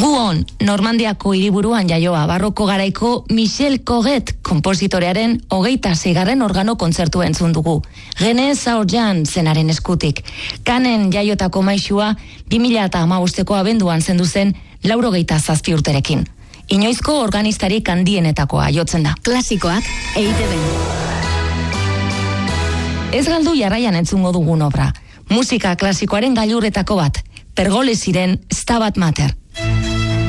Buon, Normandiako hiriburuan jaioa, barroko garaiko Michel Corret konpositorearen 26. organo kontzertu entzun dugu. René Saorjan zenaren eskutik. Kanen jaiotako maisua 2015ko abenduan zendu zen 87 urterekin. Inoizko organistarik handienetakoa jotzen da. Klasikoak EITB. Ez galdu jarraian entzungo dugun obra. Musika klasikoaren gailurretako bat, Pergolesiren Stabat Mater.